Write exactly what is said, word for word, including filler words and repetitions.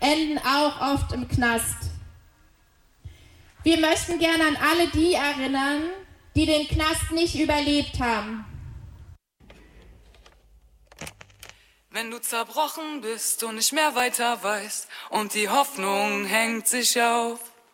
enden auch oft im Knast. Wir möchten gerne an alle die erinnern, die den Knast nicht überlebt haben. Wenn du zerbrochen bist und nicht mehr weiter weißt und die Hoffnung hängt sich auf